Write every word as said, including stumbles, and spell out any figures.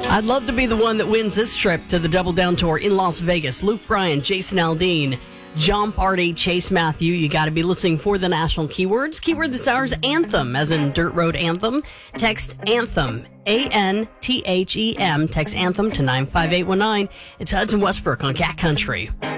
I'd love to be the one that wins this trip to the Double Down Tour in Las Vegas. Luke Bryan, Jason Aldean, John Party, Chase Matthew. You got to be listening for the national keywords. Keyword this hour's anthem, as in Dirt Road Anthem. Text anthem, A N T H E M. Text anthem to nine five eight one nine. It's Hudson Westbrook on Cat Country.